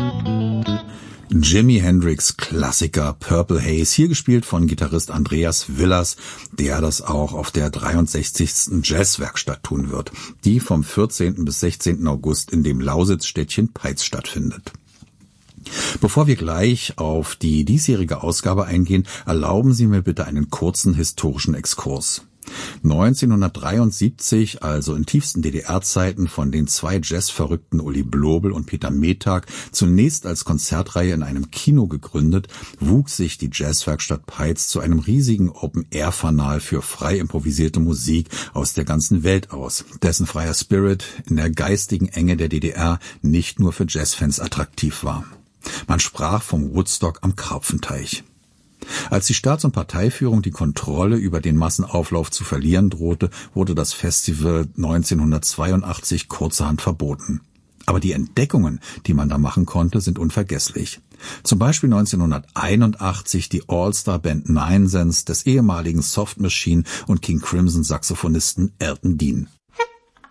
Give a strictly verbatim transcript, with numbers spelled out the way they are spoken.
Jimi Hendrix Klassiker Purple Haze, hier gespielt von Gitarrist Andreas Willers, der das auch auf der dreiundsechzigsten Jazzwerkstatt tun wird, die vom vierzehnten bis sechzehnten August in dem Lausitzstädtchen Peitz stattfindet. Bevor wir gleich auf die diesjährige Ausgabe eingehen, erlauben Sie mir bitte einen kurzen historischen Exkurs. neunzehnhundertdreiundsiebzig, also in tiefsten D D R-Zeiten, von den zwei Jazzverrückten Uli Blobel und Peter Metag zunächst als Konzertreihe in einem Kino gegründet, wuchs sich die Jazzwerkstatt Peitz zu einem riesigen Open-Air-Fanal für frei improvisierte Musik aus der ganzen Welt aus, dessen freier Spirit in der geistigen Enge der D D R nicht nur für Jazzfans attraktiv war. Man sprach vom Woodstock am Karpfenteich. Als die Staats- und Parteiführung die Kontrolle über den Massenauflauf zu verlieren drohte, wurde das Festival neunzehnhundertzweiundachtzig kurzerhand verboten. Aber die Entdeckungen, die man da machen konnte, sind unvergesslich. Zum Beispiel neunzehnhunderteinundachtzig die All-Star-Band Nine Cents des ehemaligen Soft Machine und King Crimson Saxophonisten Elton Dean.